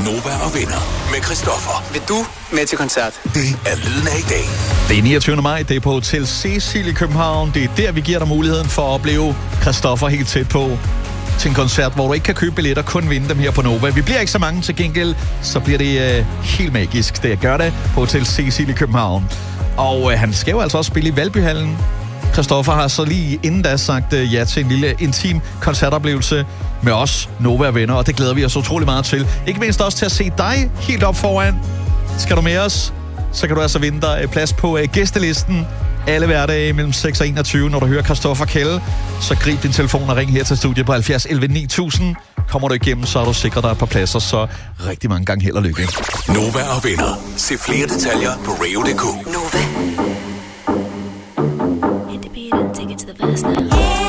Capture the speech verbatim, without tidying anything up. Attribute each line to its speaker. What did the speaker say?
Speaker 1: Nova og venner med Christoffer.
Speaker 2: Vil du med til koncert?
Speaker 1: Det er lyden af i dag.
Speaker 3: Det er niogtyvende maj, det er på Hotel Cecil i København. Det er der, vi giver dig muligheden for at opleve Christoffer helt tæt på til en koncert, hvor du ikke kan købe billetter, kun vinde dem her på Nova. Vi bliver ikke så mange til gengæld, så bliver det øh, helt magisk, det jeg gør det på Hotel Cecil i København. Og øh, han skal jo altså også spille i Valbyhallen. Christoffer har så lige inden da sagt øh, ja til en lille intim koncertoplevelse med os, Nova og venner, og det glæder vi os utrolig meget til. Ikke mindst også til at se dig helt op foran. Skal du med os, så kan du altså vinde dig plads på øh, gæstelisten alle hverdage mellem seks og enogtyve, når du hører Christoffer Kjell. Så grib din telefon og ring her til studiet på halvfjerds elleve ni tusind. Kommer du igennem, så er du sikret dig et par pladser, så rigtig mange gange held og lykke.
Speaker 1: Nova og venner. Se flere detaljer på radio punktum d k.